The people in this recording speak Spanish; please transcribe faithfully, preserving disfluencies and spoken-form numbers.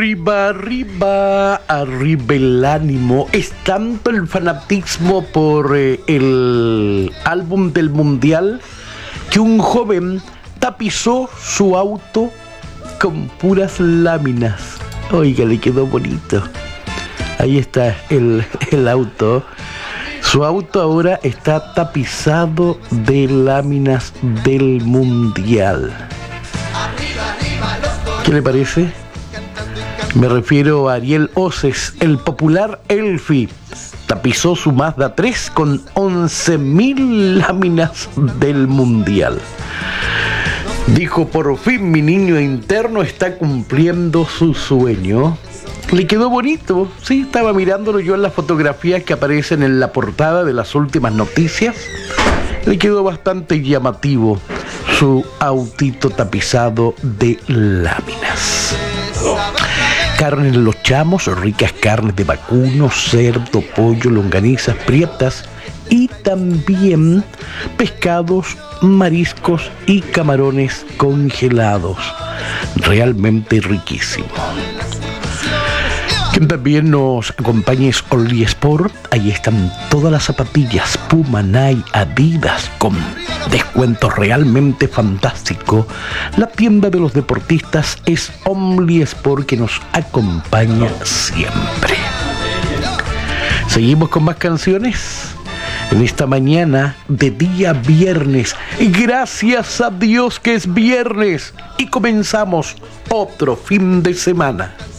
Arriba, arriba, arriba el ánimo. Es tanto el fanatismo por eh, el álbum del Mundial que un joven tapizó su auto con puras láminas. Oiga, le quedó bonito. Ahí está el, el auto. Su auto ahora está tapizado de láminas del Mundial. ¿Qué le parece? Me refiero a Ariel Oces, el popular Elfi. Tapizó su Mazda tres con once mil láminas del Mundial. Dijo, por fin mi niño interno está cumpliendo su sueño. Le quedó bonito, sí, estaba mirándolo yo en las fotografías que aparecen en la portada de las últimas noticias. Le quedó bastante llamativo su autito tapizado de láminas. Carnes Los Chamos, ricas carnes de vacuno, cerdo, pollo, longanizas, prietas y también pescados, mariscos y camarones congelados. Realmente riquísimo. Quien también nos acompaña es Only Sport. Ahí están todas las zapatillas Puma, Nike, Adidas con descuentos realmente fantásticos. La tienda de los deportistas es Only Sport, que nos acompaña siempre. Seguimos con más canciones en esta mañana de día viernes. Gracias a Dios que es viernes y comenzamos otro fin de semana.